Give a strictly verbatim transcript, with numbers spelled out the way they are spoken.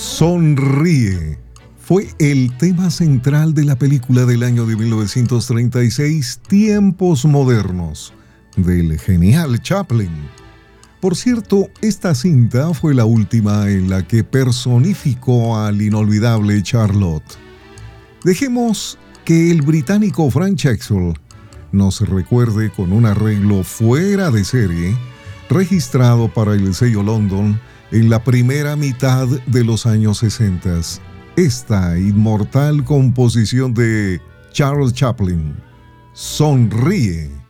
Sonríe fue el tema central de la película del año de mil novecientos treinta y seis, Tiempos Modernos, del genial Chaplin. Por cierto, esta cinta fue la última en la que personificó al inolvidable Charlotte. Dejemos que el británico Frank Chexel nos recuerde con un arreglo fuera de serie, registrado para el sello London en la primera mitad de los años sesenta. Esta inmortal composición de Charles Chaplin, Sonríe.